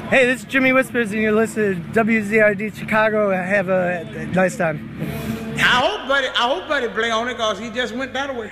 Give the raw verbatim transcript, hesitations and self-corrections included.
Hey, this is Jimmy Whispers, and you're listening to W Z R D Chicago. Have a nice time. I hope buddy, I hope buddy play on it, because he just went that way.